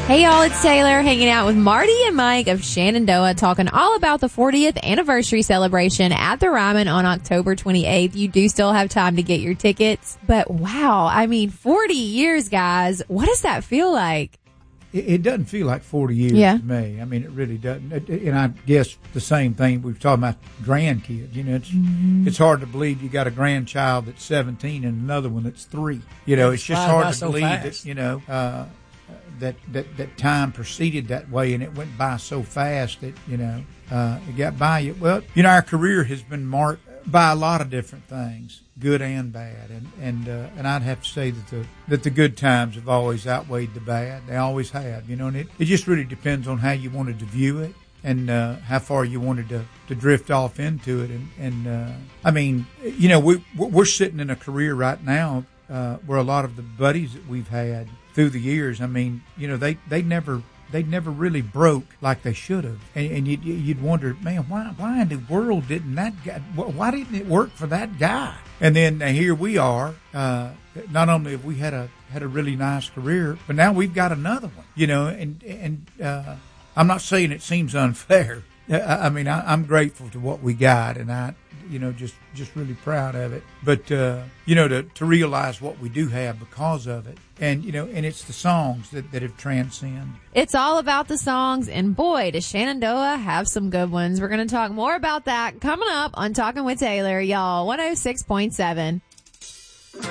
Hey y'all, it's Taylor hanging out with Marty and Mike of Shenandoah talking all about the 40th anniversary celebration at the Ryman on October 28th. You do still have time to get your tickets, but wow, I mean 40 years, guys. What does that feel like? It doesn't feel like 40 years to me. I mean, it really doesn't. And I guess the same thing we were talking about grandkids. You know, it's hard to believe you got a grandchild that's 17 and another one that's 3. You know, it's just hard to believe that, you know, that time proceeded that way and it went by so fast that, you know, it got by you. Well, you know, our career has been marked by a lot of different things, good and bad, and I'd have to say that the good times have always outweighed the bad. They always have, you know, and it just really depends on how you wanted to view it and how far you wanted to drift off into it. And I mean, you know, we're sitting in a career right now where a lot of the buddies that we've had through the years, I mean, you know, they never really broke like they should have, and you'd wonder, man, why in the world didn't that guy? Why didn't it work for that guy? And then here we are. Not only have we had a really nice career, but now we've got another one. You know, and I'm not saying it seems unfair. I mean, I'm grateful to what we got, and I, you know, just really proud of it. But you know, to realize what we do have because of it. And, you know, and it's the songs that have transcended. It's all about the songs, and boy, does Shenandoah have some good ones. We're going to talk more about that coming up on Talking with Taylor, y'all. 106.7.